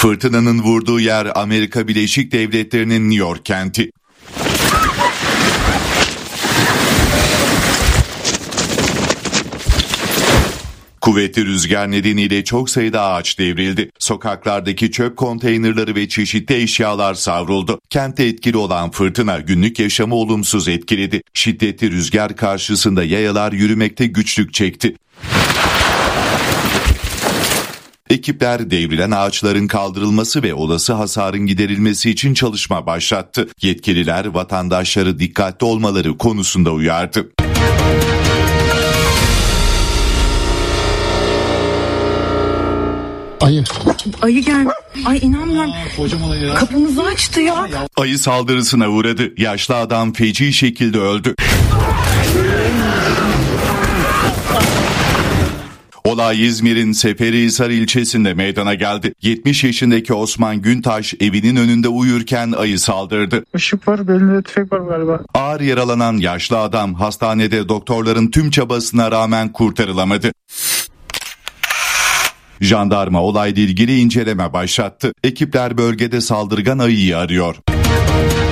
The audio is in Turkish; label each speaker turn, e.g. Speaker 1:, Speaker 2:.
Speaker 1: Fırtınanın vurduğu yer Amerika Birleşik Devletleri'nin New York kenti. Kuvvetli rüzgar nedeniyle çok sayıda ağaç devrildi. Sokaklardaki çöp konteynerları ve çeşitli eşyalar savruldu. Kentte etkili olan fırtına günlük yaşamı olumsuz etkiledi. Şiddetli rüzgar karşısında yayalar yürümekte güçlük çekti. Ekipler devrilen ağaçların kaldırılması ve olası hasarın giderilmesi için çalışma başlattı. Yetkililer vatandaşları dikkatli olmaları konusunda uyardı.
Speaker 2: Ayı gel. Ay inanmıyorum. Kapımızı açtı ya.
Speaker 1: Ayı saldırısına uğradı. Yaşlı adam feci şekilde öldü. Olay İzmir'in Seferihisar ilçesinde meydana geldi. 70 yaşındaki Osman Güntaş evinin önünde uyurken ayı saldırdı.
Speaker 3: Işık var, belinde tüfek var galiba.
Speaker 1: Ağır yaralanan yaşlı adam hastanede doktorların tüm çabasına rağmen kurtarılamadı. Jandarma olayla ilgili inceleme başlattı. Ekipler bölgede saldırgan ayıyı arıyor.